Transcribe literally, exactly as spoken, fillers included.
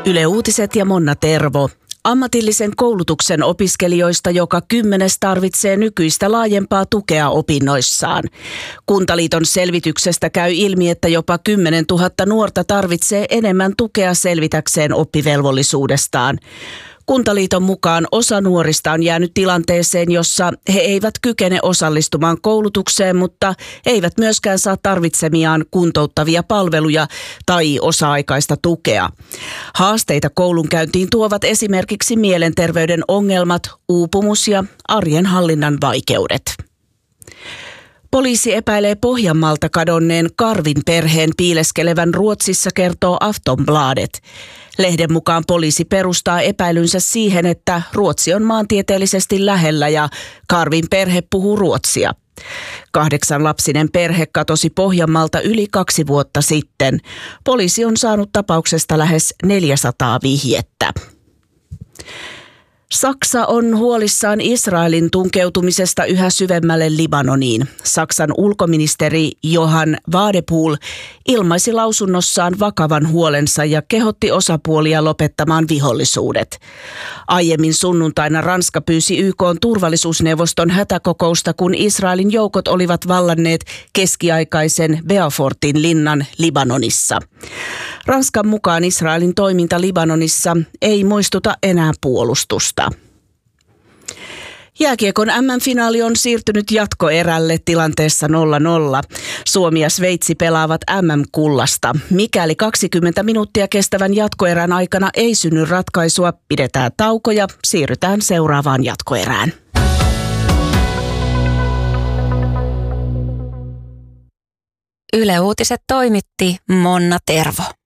Yle Uutiset ja Monna Tervo. Ammatillisen koulutuksen opiskelijoista joka kymmenes tarvitsee nykyistä laajempaa tukea opinnoissaan. Kuntaliiton selvityksestä käy ilmi, että jopa kymmenen tuhatta nuorta tarvitsee enemmän tukea selvitäkseen oppivelvollisuudestaan. Kuntaliiton mukaan osa nuorista on jäänyt tilanteeseen, jossa he eivät kykene osallistumaan koulutukseen, mutta eivät myöskään saa tarvitsemiaan kuntouttavia palveluja tai osa-aikaista tukea. Haasteita koulunkäyntiin tuovat esimerkiksi mielenterveyden ongelmat, uupumus ja arjen hallinnan vaikeudet. Poliisi epäilee Pohjanmaalta kadonneen Karvin perheen piileskelevän Ruotsissa, kertoo Aftonbladet. Lehden mukaan poliisi perustaa epäilynsä siihen, että Ruotsi on maantieteellisesti lähellä ja Karvin perhe puhuu ruotsia. Kahdeksanlapsinen perhe katosi Pohjanmaalta yli kaksi vuotta sitten. Poliisi on saanut tapauksesta lähes neljäsataa vihjettä. Saksa on huolissaan Israelin tunkeutumisesta yhä syvemmälle Libanoniin. Saksan ulkoministeri Johann Wadephul ilmaisi lausunnossaan vakavan huolensa ja kehotti osapuolia lopettamaan vihollisuudet. Aiemmin sunnuntaina Ranska pyysi Y K:n turvallisuusneuvoston hätäkokousta, kun Israelin joukot olivat vallanneet keskiaikaisen Beaufortin linnan Libanonissa. Ranskan mukaan Israelin toiminta Libanonissa ei muistuta enää puolustusta. Jääkiekon äm äm-finaali on siirtynyt jatkoerälle tilanteessa nolla nolla. Suomi ja Sveitsi pelaavat äm äm-kullasta. Mikäli kaksikymmentä minuuttia kestävän jatkoerän aikana ei synny ratkaisua, pidetään tauko ja siirrytään seuraavaan jatkoerään. Yle Uutiset toimitti Monna Tervo.